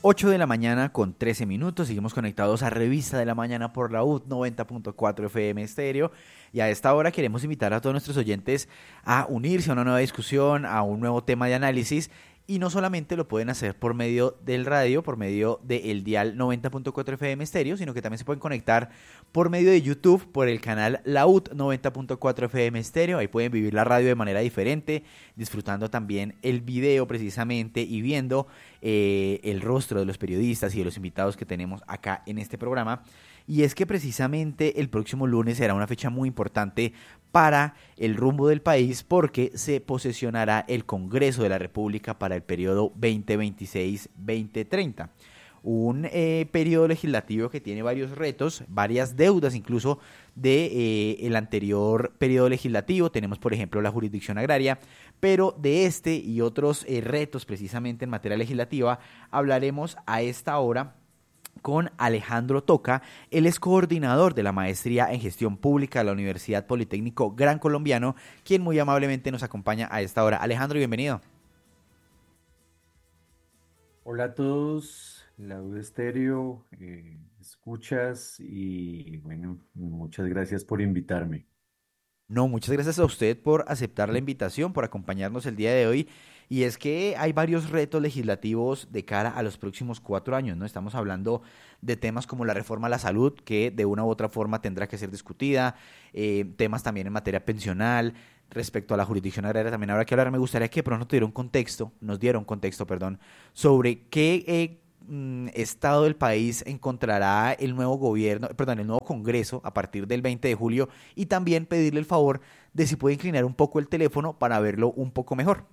8 de la mañana con 13 minutos. Seguimos conectados a Revista de la Mañana por la UT 90.4 FM Estéreo. Y a esta hora queremos invitar a todos nuestros oyentes a unirse a una nueva discusión, a un nuevo tema de análisis. Y no solamente lo pueden hacer por medio del radio, por medio del dial 90.4 FM Estéreo, sino que también se pueden conectar por medio de YouTube, por el canal Laut 90.4 FM Estéreo. Ahí pueden vivir la radio de manera diferente, disfrutando también el video precisamente y viendo el rostro de los periodistas y de los invitados que tenemos acá en este programa. Y es que precisamente el próximo lunes será una fecha muy importante para el rumbo del país porque se posesionará el Congreso de la República para el periodo 2026-2030. Un periodo legislativo que tiene varios retos, varias deudas incluso de el anterior periodo legislativo. Tenemos, por ejemplo, la jurisdicción agraria, pero de este y otros retos precisamente en materia legislativa hablaremos a esta hora con Alejandro Toca. Él es coordinador de la maestría en gestión pública de la Universidad Politécnico Gran Colombiano, quien muy amablemente nos acompaña a esta hora. Alejandro, bienvenido. Hola a todos, Laudo Estéreo, escuchas y bueno, muchas gracias por invitarme. No, muchas gracias a usted por aceptar la invitación, por acompañarnos el día de hoy. Y es que hay varios retos legislativos de cara a los próximos 4 años, ¿no? Estamos hablando de temas como la reforma a la salud, que de una u otra forma tendrá que ser discutida, temas también en materia pensional, respecto a la jurisdicción agraria también habrá que hablar. Me gustaría que de pronto nos diera un contexto, perdón, sobre qué estado del país encontrará el nuevo gobierno, perdón, el nuevo Congreso a partir del 20 de julio y también pedirle el favor de si puede inclinar un poco el teléfono para verlo un poco mejor.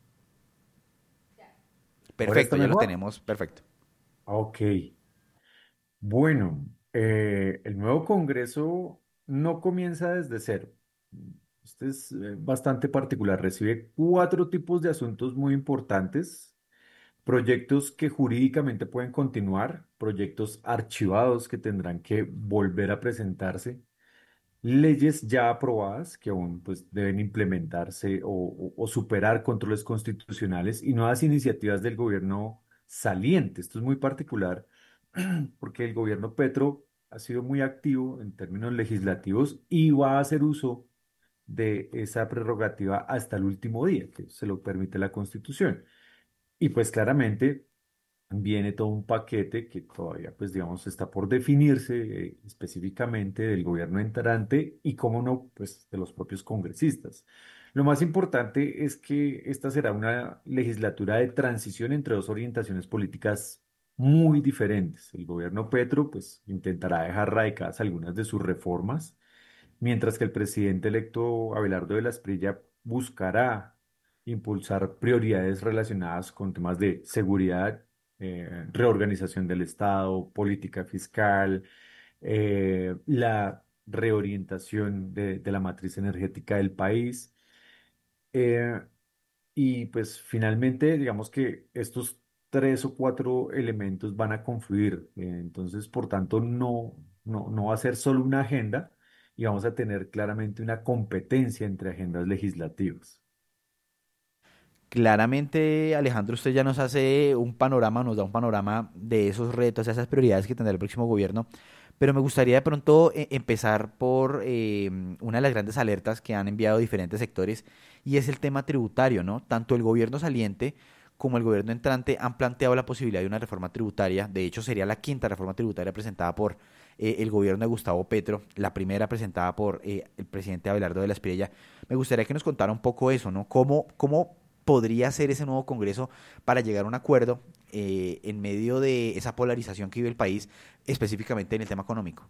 ¿Ahora Perfecto, está ya lo mejor? tenemos, perfecto. Ok, bueno, el nuevo Congreso no comienza desde cero. Este es bastante particular, recibe cuatro tipos de asuntos muy importantes: proyectos que jurídicamente pueden continuar, proyectos archivados que tendrán que volver a presentarse, leyes ya aprobadas que aún pues, deben implementarse o superar controles constitucionales y nuevas iniciativas del gobierno saliente. Esto es muy particular porque el gobierno Petro ha sido muy activo en términos legislativos y va a hacer uso de esa prerrogativa hasta el último día, que se lo permite la Constitución. Y pues claramente viene todo un paquete que todavía, pues digamos, está por definirse específicamente del gobierno entrante y, cómo no, pues de los propios congresistas. Lo más importante es que esta será una legislatura de transición entre dos orientaciones políticas muy diferentes. El gobierno Petro, pues, intentará dejar radicadas algunas de sus reformas, mientras que el presidente electo Abelardo de la Espriella buscará impulsar prioridades relacionadas con temas de seguridad, reorganización del Estado, política fiscal, la reorientación de la matriz energética del país. eh, y pues finalmente, digamos que estos tres o cuatro elementos van a confluir. Entonces, por tanto, no va a ser solo una agenda y vamos a tener claramente una competencia entre agendas legislativas. Claramente, Alejandro, usted ya nos hace un panorama, nos da un panorama de esos retos, de esas prioridades que tendrá el próximo gobierno, pero me gustaría de pronto empezar por una de las grandes alertas que han enviado diferentes sectores y es el tema tributario, ¿no? Tanto el gobierno saliente como el gobierno entrante han planteado la posibilidad de una reforma tributaria. De hecho, sería la quinta reforma tributaria presentada por el gobierno de Gustavo Petro, la primera presentada por el presidente Abelardo de la Espriella. Me gustaría que nos contara un poco eso, ¿no? ¿Cómo podría ser ese nuevo Congreso para llegar a un acuerdo en medio de esa polarización que vive el país, específicamente en el tema económico?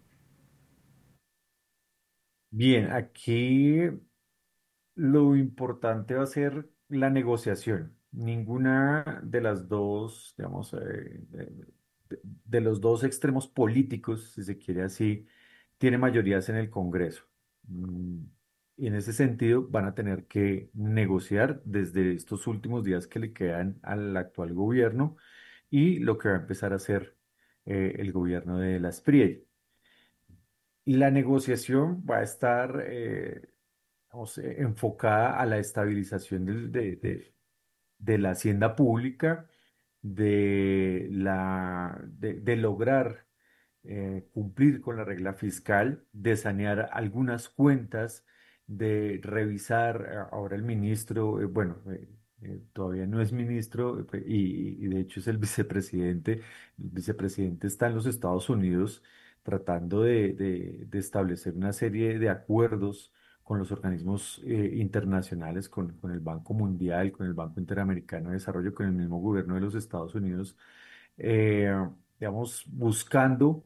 Bien, aquí lo importante va a ser la negociación. Ninguna de las dos, digamos, de los dos extremos políticos, si se quiere así, tiene mayorías en el Congreso. Mm, Y en ese sentido van a tener que negociar desde estos últimos días que le quedan al actual gobierno y lo que va a empezar a hacer el gobierno de las PRIE. Y la negociación va a estar digamos, enfocada a la estabilización de la hacienda pública de lograr cumplir con la regla fiscal, de sanear algunas cuentas, de revisar, ahora el ministro, todavía no es ministro y de hecho es el vicepresidente. El vicepresidente está en los Estados Unidos tratando de establecer una serie de acuerdos con los organismos internacionales, con el Banco Mundial, con el Banco Interamericano de Desarrollo, con el mismo gobierno de los Estados Unidos, eh, digamos, buscando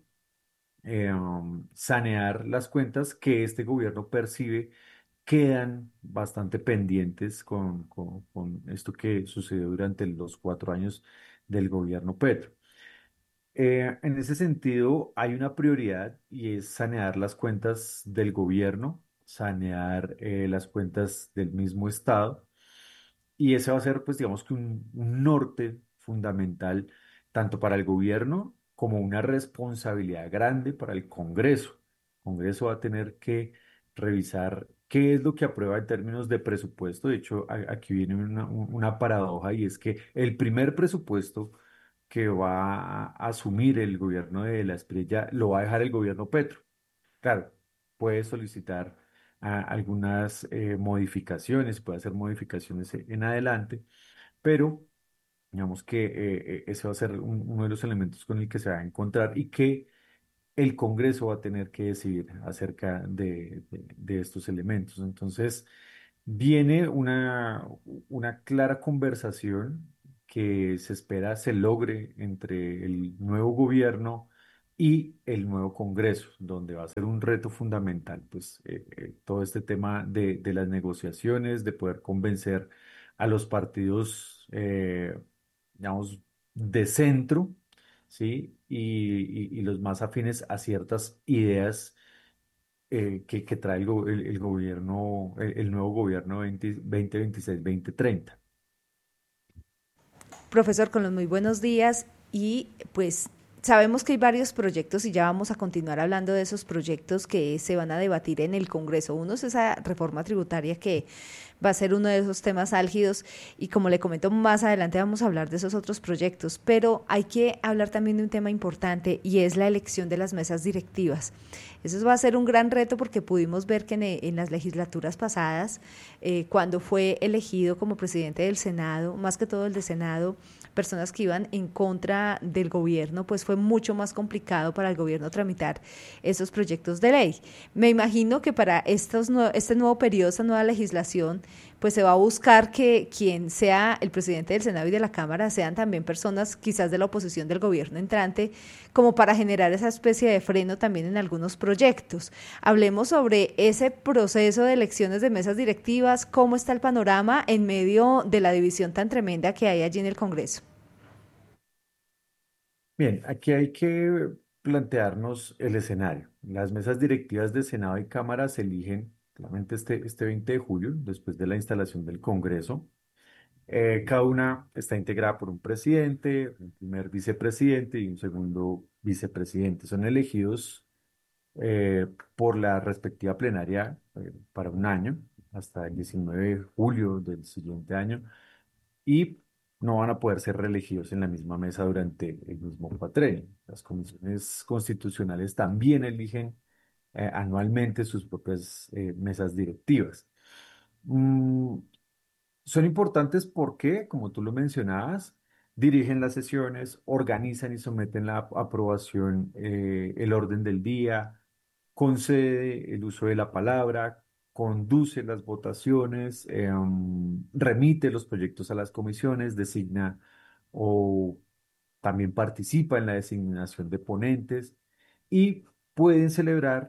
sanear las cuentas que este gobierno percibe quedan bastante pendientes con esto que sucedió durante los 4 años del gobierno Petro. En ese sentido, hay una prioridad y es sanear las cuentas del gobierno, sanear las cuentas del mismo Estado. Y ese va a ser, pues, digamos que un norte fundamental tanto para el gobierno como una responsabilidad grande para el Congreso. El Congreso va a tener que revisar qué es lo que aprueba en términos de presupuesto. De hecho, aquí viene una paradoja y es que el primer presupuesto que va a asumir el gobierno de la Espriella lo va a dejar el gobierno Petro. Claro, puede solicitar algunas modificaciones, puede hacer modificaciones en adelante, pero digamos que ese va a ser uno de los elementos con el que se va a encontrar y que el Congreso va a tener que decidir acerca de estos elementos. Entonces, viene una clara conversación que se espera se logre entre el nuevo gobierno y el nuevo Congreso, donde va a ser un reto fundamental, pues todo este tema de las negociaciones, de poder convencer a los partidos, digamos, de centro, ¿sí? Y los más afines a ciertas ideas que trae el gobierno, el nuevo gobierno 2026-2030. Profesor, con los muy buenos días y pues sabemos que hay varios proyectos y ya vamos a continuar hablando de esos proyectos que se van a debatir en el Congreso. Uno es esa reforma tributaria que va a ser uno de esos temas álgidos y como le comento más adelante vamos a hablar de esos otros proyectos, pero hay que hablar también de un tema importante y es la elección de las mesas directivas. Eso va a ser un gran reto porque pudimos ver que en las legislaturas pasadas, cuando fue elegido como presidente del Senado, más que todo el de Senado, personas que iban en contra del gobierno, pues fue mucho más complicado para el gobierno tramitar esos proyectos de ley. Me imagino que para este nuevo periodo, esta nueva legislación, pues se va a buscar que quien sea el presidente del Senado y de la Cámara sean también personas quizás de la oposición del gobierno entrante, como para generar esa especie de freno también en algunos proyectos. Hablemos sobre ese proceso de elecciones de mesas directivas, cómo está el panorama en medio de la división tan tremenda que hay allí en el Congreso. Bien, aquí hay que plantearnos el escenario. Las mesas directivas de Senado y Cámara se eligen claramente este 20 de julio, después de la instalación del Congreso. Cada una está integrada por un presidente, un primer vicepresidente y un segundo vicepresidente. Son elegidos por la respectiva plenaria para un año, hasta el 19 de julio del siguiente año, y no van a poder ser reelegidos en la misma mesa durante el mismo cuatrenio. Las comisiones constitucionales también eligen anualmente sus propias mesas directivas. Mm, Son importantes porque, como tú lo mencionabas, dirigen las sesiones, organizan y someten la aprobación, el orden del día, concede el uso de la palabra, conduce las votaciones, remite los proyectos a las comisiones, designa o también participa en la designación de ponentes y pueden celebrar,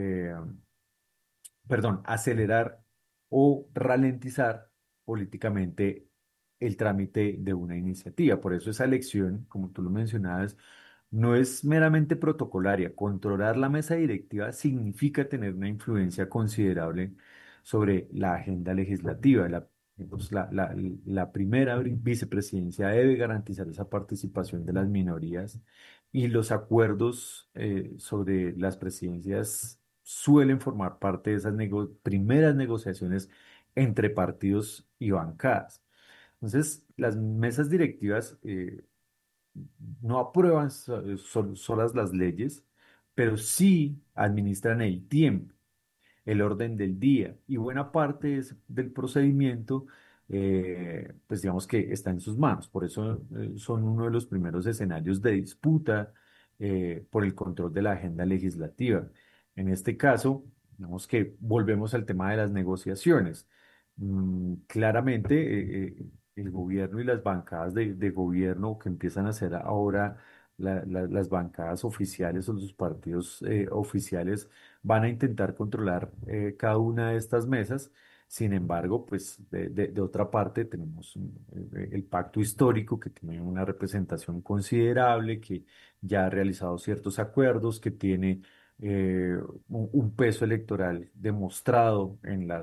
acelerar o ralentizar políticamente el trámite de una iniciativa. Por eso esa elección, como tú lo mencionabas, no es meramente protocolaria. Controlar la mesa directiva significa tener una influencia considerable sobre la agenda legislativa. La primera vicepresidencia debe garantizar esa participación de las minorías y los acuerdos sobre las presidencias suelen formar parte de esas primeras negociaciones entre partidos y bancadas. Entonces, las mesas directivas no aprueban solas las leyes, pero sí administran el tiempo, el orden del día y buena parte del procedimiento, pues digamos que está en sus manos. Por eso son uno de los primeros escenarios de disputa por el control de la agenda legislativa. En este caso, digamos que volvemos al tema de las negociaciones. Claramente, el gobierno y las bancadas de gobierno que empiezan a ser ahora las bancadas oficiales o los partidos oficiales van a intentar controlar cada una de estas mesas. Sin embargo, pues de otra parte tenemos el pacto histórico que tiene una representación considerable, que ya ha realizado ciertos acuerdos, que tiene un peso electoral demostrado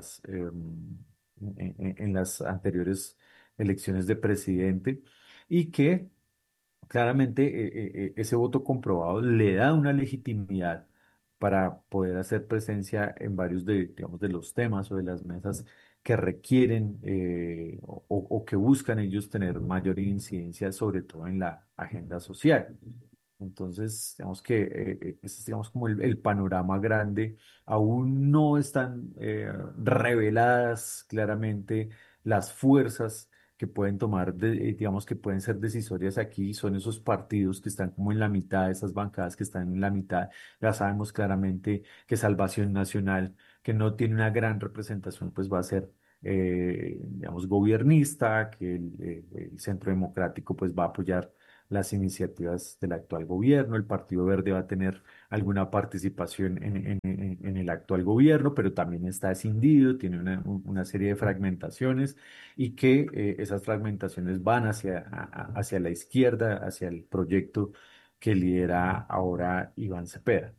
en las anteriores elecciones de presidente y que claramente ese voto comprobado le da una legitimidad para poder hacer presencia en varios digamos, de los temas o de las mesas que requieren o que buscan ellos tener mayor incidencia, sobre todo en la agenda social. Entonces, digamos que ese es, digamos, como el panorama grande. Aún no están reveladas claramente las fuerzas que pueden tomar, digamos que pueden ser decisorias aquí, son esos partidos que están como en la mitad, esas bancadas que están en la mitad. Ya sabemos claramente que Salvación Nacional, que no tiene una gran representación, pues va a ser, digamos, gobiernista, que el Centro Democrático pues va a apoyar las iniciativas del actual gobierno. El Partido Verde va a tener alguna participación en el actual gobierno, pero también está escindido, tiene una serie de fragmentaciones y que esas fragmentaciones van hacia la izquierda, hacia el proyecto que lidera ahora Iván Cepeda.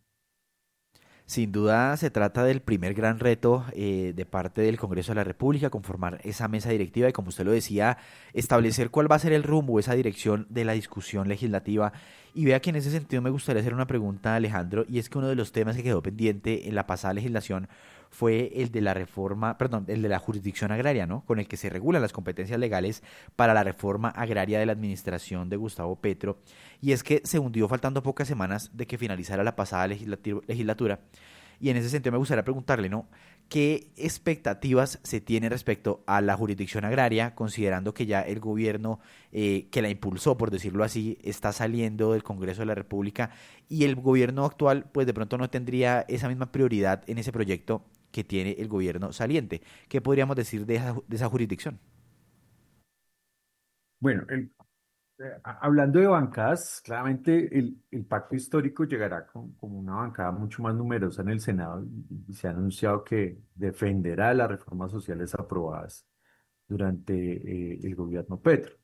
Sin duda se trata del primer gran reto de parte del Congreso de la República, conformar esa mesa directiva y, como usted lo decía, establecer cuál va a ser el rumbo, esa dirección de la discusión legislativa. Y vea que en ese sentido me gustaría hacer una pregunta a Alejandro, y es que uno de los temas que quedó pendiente en la pasada legislación fue el de la reforma, perdón, el de la jurisdicción agraria, ¿no? Con el que se regulan las competencias legales para la reforma agraria de la administración de Gustavo Petro. Y es que se hundió faltando pocas semanas de que finalizara la pasada legislatura. Y en ese sentido me gustaría preguntarle, ¿no? ¿Qué expectativas se tienen respecto a la jurisdicción agraria, considerando que ya el gobierno que la impulsó, por decirlo así, está saliendo del Congreso de la República y el gobierno actual, pues de pronto no tendría esa misma prioridad en ese proyecto que tiene el gobierno saliente? ¿Qué podríamos decir de esa jurisdicción? Bueno, hablando de bancadas, claramente el pacto histórico llegará con una bancada mucho más numerosa en el Senado y se ha anunciado que defenderá las reformas sociales aprobadas durante el gobierno Petro.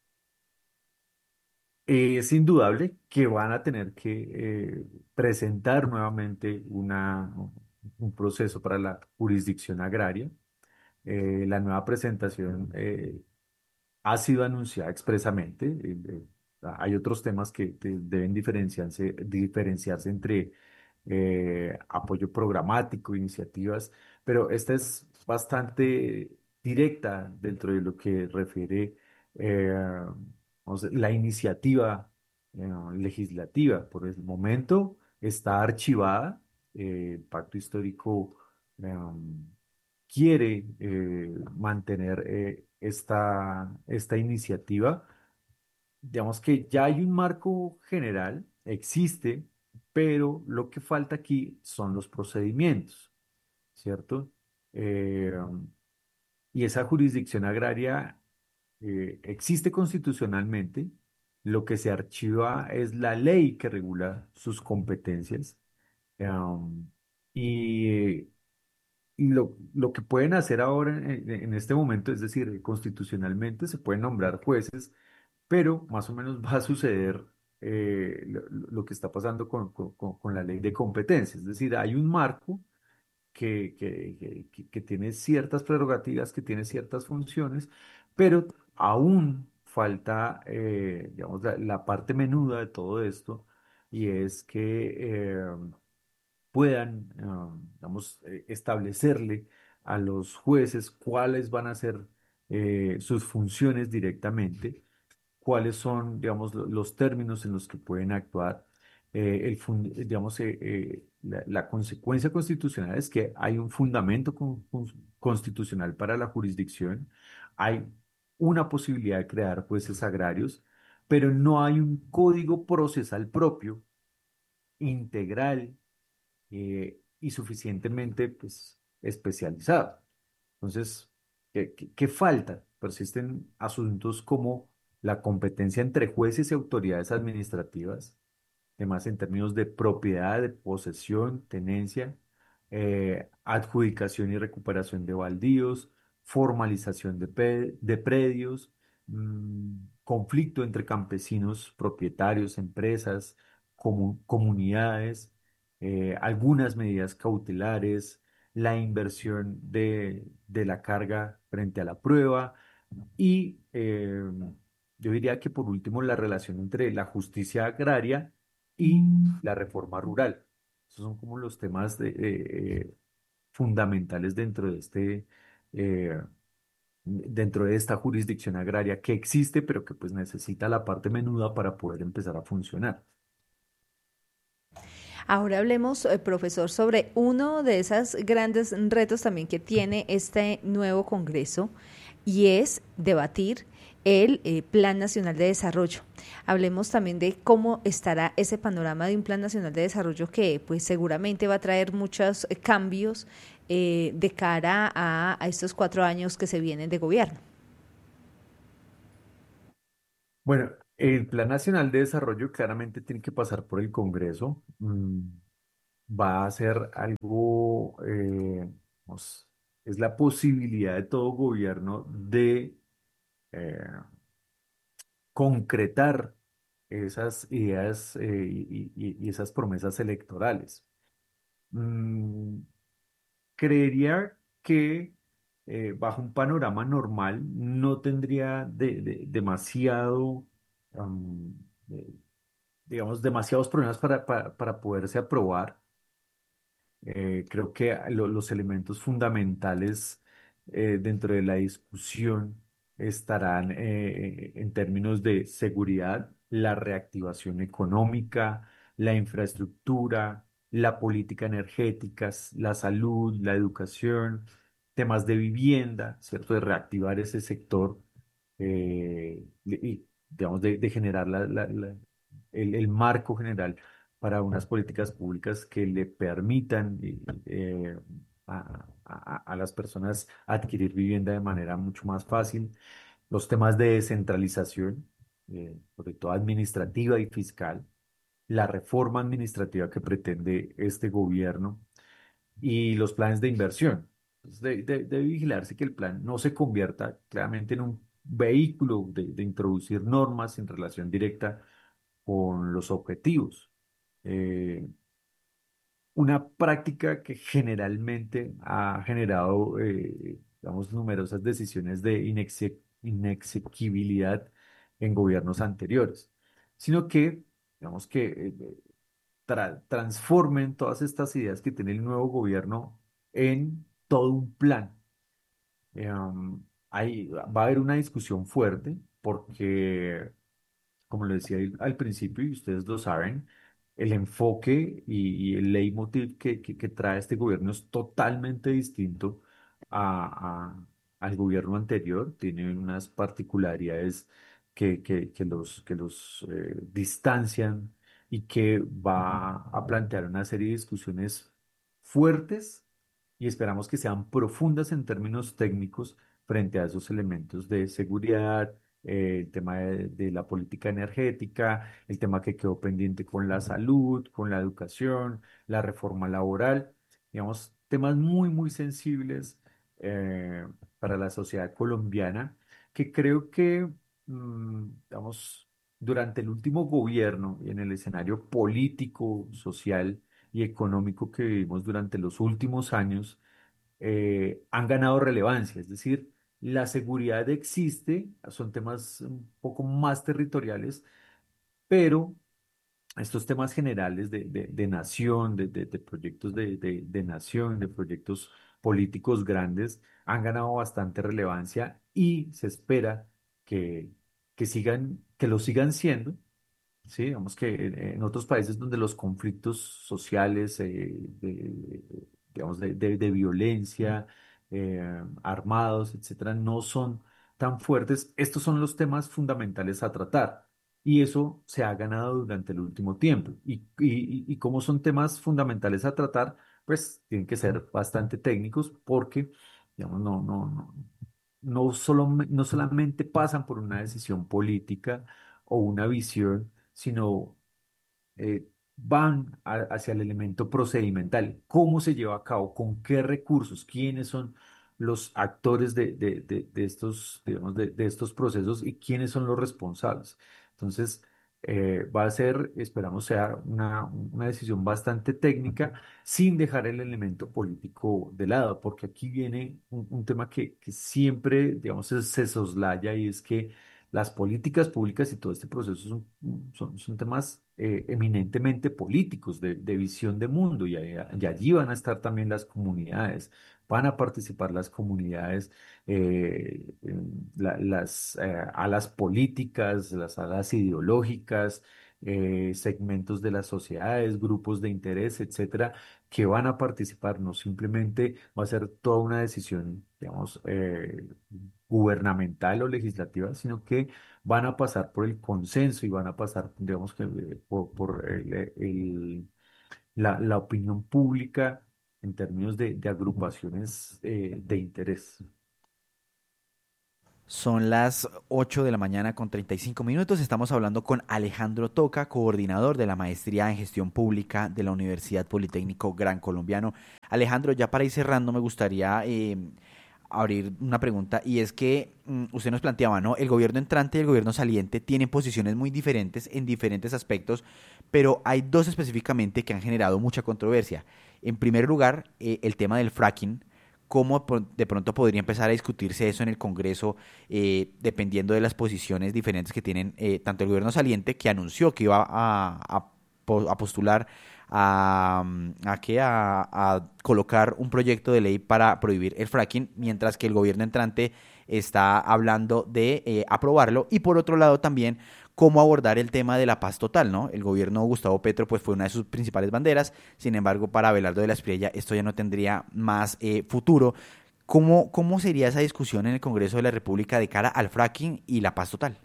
Es indudable que van a tener que presentar nuevamente un proceso para la jurisdicción agraria. La nueva presentación ha sido anunciada expresamente. Hay otros temas que deben diferenciarse entre apoyo programático, iniciativas, pero esta es bastante directa dentro de lo que refiere eh, la iniciativa legislativa. Por el momento está archivada. El pacto histórico quiere mantener esta iniciativa. Digamos que ya hay un marco general, existe, pero lo que falta aquí son los procedimientos, ¿cierto? Eh, y esa jurisdicción agraria existe constitucionalmente. Lo que se archiva es la ley que regula sus competencias. Um, y lo que pueden hacer ahora en este momento, es decir, constitucionalmente se pueden nombrar jueces, pero más o menos va a suceder lo que está pasando con la ley de competencia. Es decir, hay un marco que tiene ciertas prerrogativas, que tiene ciertas funciones, pero aún falta, digamos, la parte menuda de todo esto, y es que puedan, digamos, establecerle a los jueces cuáles van a ser sus funciones directamente, cuáles son, digamos, los términos en los que pueden actuar. Digamos, la consecuencia constitucional es que hay un fundamento constitucional para la jurisdicción, hay una posibilidad de crear jueces agrarios, pero no hay un código procesal propio, integral, y suficientemente, pues, especializado. Entonces, ¿qué falta? Persisten asuntos como la competencia entre jueces y autoridades administrativas, temas en términos de propiedad, de posesión, tenencia, adjudicación y recuperación de baldíos, formalización de predios, conflicto entre campesinos, propietarios, empresas, comunidades, algunas medidas cautelares, la inversión de la carga frente a la prueba y yo diría que por último la relación entre la justicia agraria y la reforma rural. Esos son como los temas fundamentales eh, dentro de esta jurisdicción agraria que existe, pero que pues necesita la parte menuda para poder empezar a funcionar. Ahora hablemos, profesor, sobre uno de esos grandes retos también que tiene este nuevo Congreso y es debatir el Plan Nacional de Desarrollo. Hablemos también de cómo estará ese panorama de un Plan Nacional de Desarrollo que pues seguramente va a traer muchos cambios de cara a estos 4 años que se vienen de gobierno. Bueno, el Plan Nacional de Desarrollo claramente tiene que pasar por el Congreso. Va a ser algo, es la posibilidad de todo gobierno de eh, concretar esas ideas y esas promesas electorales. Mm, Creería que bajo un panorama normal no tendría demasiado, am, digamos, demasiados problemas para poderse aprobar. Creo que los elementos fundamentales dentro de la discusión estarán en términos de seguridad, la reactivación económica, la infraestructura, la política energética, la salud, la educación, temas de vivienda, ¿cierto? De reactivar ese sector y, digamos, de generar el marco general para unas políticas públicas que le permitan a las personas adquirir vivienda de manera mucho más fácil. Los temas de descentralización, sobre todo administrativa y fiscal, la reforma administrativa que pretende este gobierno y los planes de inversión. Entonces, debe vigilarse que el plan no se convierta claramente en un vehículo de introducir normas en relación directa con los objetivos. Eh, una práctica que generalmente ha generado, digamos, numerosas decisiones de inexequibilidad en gobiernos anteriores, sino que, digamos que transformen todas estas ideas que tiene el nuevo gobierno en todo un plan. Va a haber una discusión fuerte porque como lo decía al principio, y ustedes lo saben, el enfoque y el leitmotiv que trae este gobierno es totalmente distinto a- al gobierno anterior. Tiene unas particularidades que los distancian y que va a plantear una serie de discusiones fuertes y esperamos que sean profundas en términos técnicos frente a esos elementos de seguridad, el tema de la política energética, el tema que quedó pendiente con la salud, con la educación, la reforma laboral, digamos, temas muy, muy sensibles para la sociedad colombiana, que creo que, digamos, durante el último gobierno y en el escenario político, social y económico que vivimos durante los últimos años, han ganado relevancia, es decir, la seguridad existe, son temas un poco más territoriales, pero estos temas generales de nación, de proyectos de nación, de proyectos políticos grandes, han ganado bastante relevancia y se espera que, que sigan que lo sigan siendo. Sí, digamos que en otros países donde los conflictos sociales, digamos, de violencia, armados, etcétera, no son tan fuertes, estos son los temas fundamentales a tratar. Y eso se ha ganado durante el último tiempo. Y como son temas fundamentales a tratar, pues tienen que ser bastante técnicos porque, digamos, no solamente pasan por una decisión política o una visión, sino van hacia el elemento procedimental. ¿Cómo se lleva a cabo? ¿Con qué recursos? ¿Quiénes son los actores de estos, digamos, de estos procesos y quiénes son los responsables? Entonces, va a ser, esperamos sea una decisión bastante técnica sin dejar el elemento político de lado, porque aquí viene un tema que siempre, digamos, se soslaya y es que las políticas públicas y todo este proceso son temas eminentemente políticos, de visión de mundo, y allí van a estar también las comunidades, van a participar las comunidades, las alas políticas, las alas ideológicas, segmentos de las sociedades, grupos de interés, etcétera, que van a participar. No simplemente va a ser toda una decisión, digamos, gubernamental o legislativa, sino que van a pasar por el consenso y van a pasar, digamos, que, por la opinión pública en términos de agrupaciones de interés. Son las 8 de la mañana con 35 minutos. Estamos hablando con Alejandro Toca, coordinador de la Maestría en Gestión Pública de la Universidad Politécnico Gran Colombiano. Alejandro, ya para ir cerrando, me gustaría abrir una pregunta, y es que usted nos planteaba, ¿no? El gobierno entrante y el gobierno saliente tienen posiciones muy diferentes en diferentes aspectos, pero hay dos específicamente que han generado mucha controversia. En primer lugar, el tema del fracking. ¿Cómo de pronto podría empezar a discutirse eso en el Congreso, dependiendo de las posiciones diferentes que tienen tanto el gobierno saliente, que anunció que iba a postular a colocar un proyecto de ley para prohibir el fracking, mientras que el gobierno entrante está hablando de aprobarlo? Y por otro lado también cómo abordar el tema de la paz total, ¿no? El gobierno de Gustavo Petro pues fue una de sus principales banderas. Sin embargo, para Abelardo de la Espriella esto ya no tendría más futuro. ¿Cómo sería esa discusión en el Congreso de la República de cara al fracking y la paz total?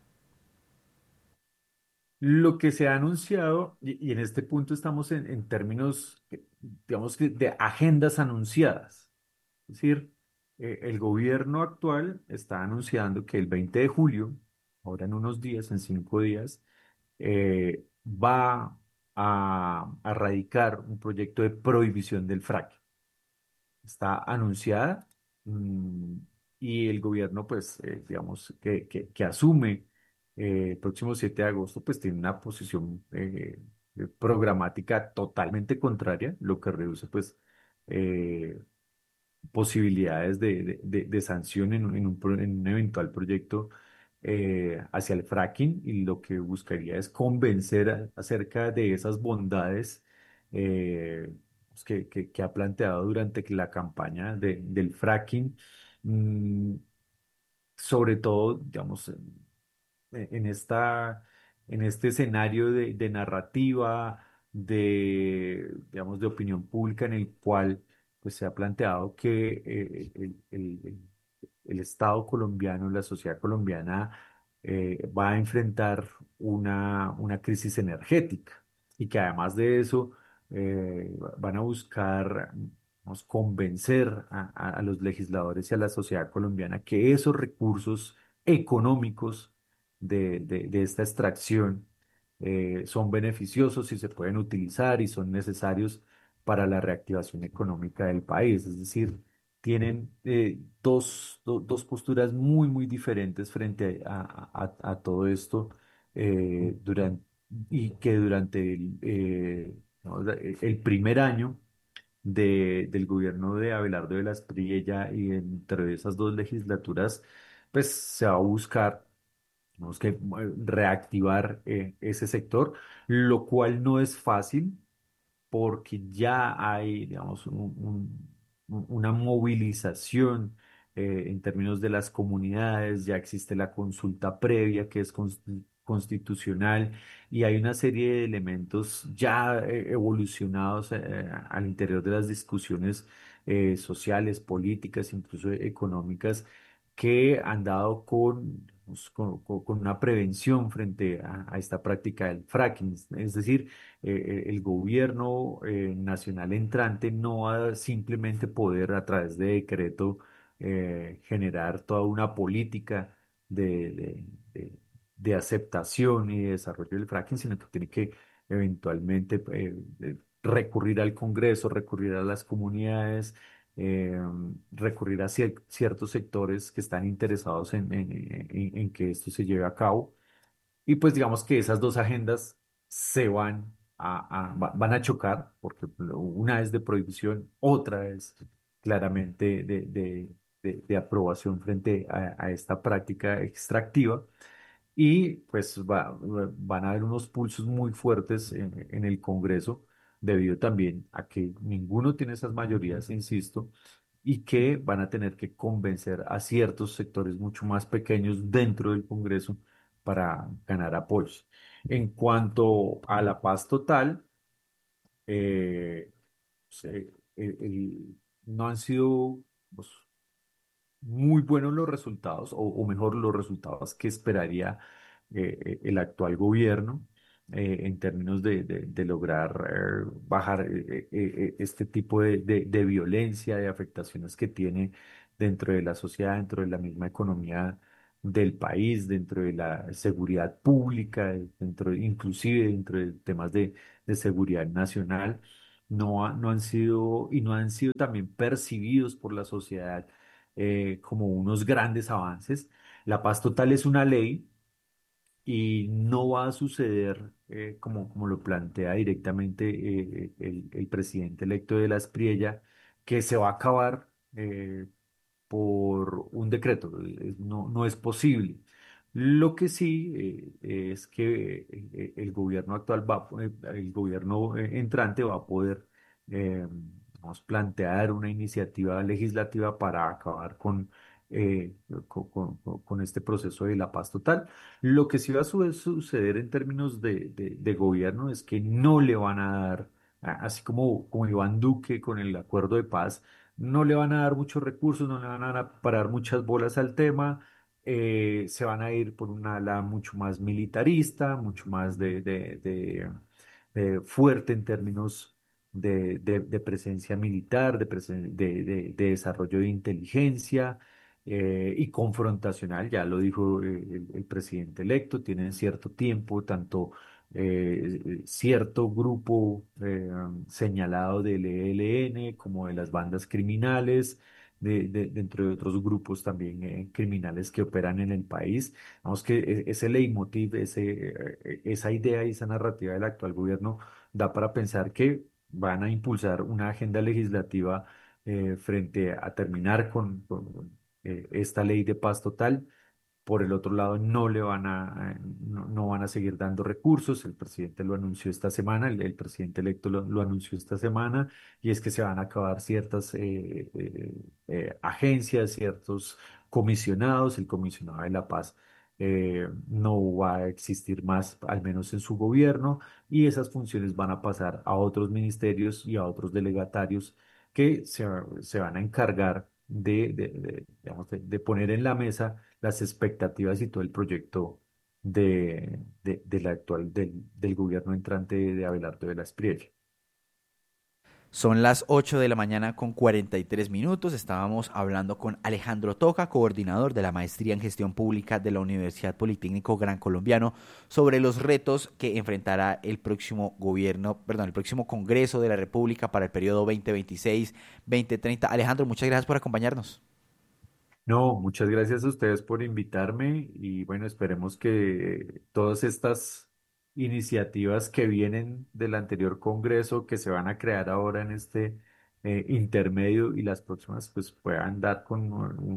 Lo que se ha anunciado, y en este punto estamos en términos, digamos que de agendas anunciadas. Es decir, el gobierno actual está anunciando que el 20 de julio, ahora en unos días, en 5 días, va a radicar un proyecto de prohibición del fracking. Está anunciada, mm, y el gobierno, pues, digamos, que asume el próximo 7 de agosto, pues tiene una posición programática totalmente contraria, lo que reduce, pues, eh, posibilidades de sanción en un eventual proyecto hacia el fracking, y lo que buscaría es convencer acerca de esas bondades pues, que ha planteado durante la campaña del fracking, mm, sobre todo, digamos, en en este escenario de narrativa, digamos, de opinión pública en el cual pues, se ha planteado que el Estado colombiano, la sociedad colombiana, va a enfrentar una crisis energética, y que además de eso van a buscar, vamos, convencer a los legisladores y a la sociedad colombiana que esos recursos económicos de esta extracción son beneficiosos y se pueden utilizar y son necesarios para la reactivación económica del país. Es decir, tienen dos posturas muy, muy diferentes frente a todo esto, y que durante ¿no? El primer año del gobierno de Abelardo de la Espriella, y entre esas dos legislaturas, pues se va a buscar, tenemos que reactivar ese sector, lo cual no es fácil porque ya hay, digamos, una movilización en términos de las comunidades, ya existe la consulta previa que es constitucional y hay una serie de elementos ya evolucionados al interior de las discusiones sociales, políticas, incluso económicas, que han dado pues, con una prevención frente a esta práctica del fracking. Es decir, el gobierno nacional entrante no va a simplemente poder a través de decreto generar toda una política de, de- de- de aceptación y de desarrollo del fracking, sino que tiene que eventualmente recurrir al Congreso, recurrir a las comunidades, eh, recurrir a ciertos sectores que están interesados en que esto se lleve a cabo. Y pues digamos que esas dos agendas se van a chocar, porque una es de prohibición, otra es claramente de aprobación frente a esta práctica extractiva. Y pues van a haber unos pulsos muy fuertes en el Congreso, debido también a que ninguno tiene esas mayorías, insisto, y que van a tener que convencer a ciertos sectores mucho más pequeños dentro del Congreso para ganar apoyos. En cuanto a la paz total, eh, no han sido pues, muy buenos los resultados, o mejor, los resultados que esperaría el actual gobierno en términos de lograr bajar este tipo de violencia, de afectaciones que tiene dentro de la sociedad, dentro de la misma economía del país, dentro de la seguridad pública, inclusive dentro de temas de seguridad nacional. No han sido y no han sido también percibidos por la sociedad como unos grandes avances. La paz total es una ley y no va a suceder como lo plantea directamente el presidente electo de la Espriella, que se va a acabar por un decreto. No es posible. Lo que sí es que el gobierno actual el gobierno entrante va a poder eh, vamos, plantear una iniciativa legislativa para acabar eh, con este proceso de la paz total. Lo que sí va a suceder en términos de gobierno es que no le van a dar, así como Iván Duque con el acuerdo de paz, no le van a dar muchos recursos, no le van a parar muchas bolas al tema, se van a ir por una ala mucho más militarista, mucho más de fuerte en términos de presencia militar, de desarrollo de inteligencia y confrontacional, ya lo dijo el presidente electo, tienen cierto tiempo, tanto cierto grupo señalado del ELN como de las bandas criminales, dentro de otros grupos también criminales que operan en el país. Vamos que ese leitmotiv, esa idea y esa narrativa del actual gobierno da para pensar que van a impulsar una agenda legislativa frente a terminar con esta ley de paz total. Por el otro lado, no van a seguir dando recursos. El presidente lo anunció esta semana, el presidente electo lo anunció esta semana, y es que se van a acabar ciertas agencias, ciertos comisionados. El comisionado de la paz no va a existir más, al menos en su gobierno, y esas funciones van a pasar a otros ministerios y a otros delegatarios que se van a encargar digamos, de poner en la mesa las expectativas y todo el proyecto del actual, del gobierno entrante de Abelardo de la Espriella. Son las 8 de la mañana con 43 minutos. Estábamos hablando con Alejandro Toca, coordinador de la Maestría en Gestión Pública de la Universidad Politécnico Gran Colombiano, sobre los retos que enfrentará el próximo gobierno, perdón, el próximo Congreso de la República para el periodo 2026-2030. Alejandro, muchas gracias por acompañarnos. No, muchas gracias a ustedes por invitarme y bueno, esperemos que todas estas iniciativas que vienen del anterior Congreso, que se van a crear ahora en este intermedio y las próximas, pues puedan dar con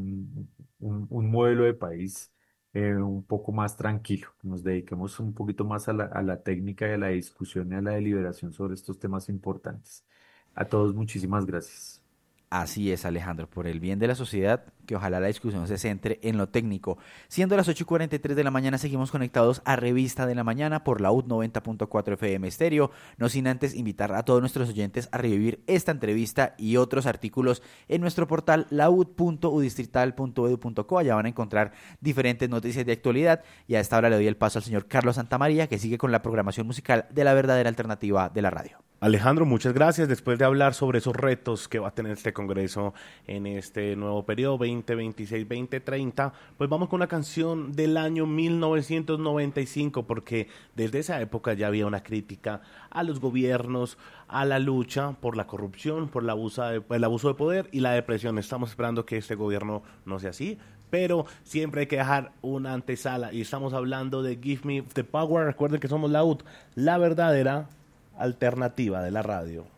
un modelo de país un poco más tranquilo. Nos dediquemos un poquito más a la técnica y a la discusión y a la deliberación sobre estos temas importantes. A todos, muchísimas gracias. Así es, Alejandro, por el bien de la sociedad que ojalá la discusión se centre en lo técnico. Siendo las 8:43 de la mañana, seguimos conectados a Revista de la Mañana por la UD 90.4 FM Estéreo, no sin antes invitar a todos nuestros oyentes a revivir esta entrevista y otros artículos en nuestro portal laud.udistrital.edu.co. Allá van a encontrar diferentes noticias de actualidad, y a esta hora le doy el paso al señor Carlos Santamaría, que sigue con la programación musical de la verdadera alternativa de la radio. Alejandro, muchas gracias. Después de hablar sobre esos retos que va a tener este Congreso en este nuevo periodo 2026-2030, pues vamos con una canción del año 1995, porque desde esa época ya había una crítica a los gobiernos, a la lucha por la corrupción, por el abuso de poder y la depresión. Estamos esperando que este gobierno no sea así, pero siempre hay que dejar una antesala, y estamos hablando de Give Me the Power. Recuerden que somos la UD, la verdadera alternativa de la radio.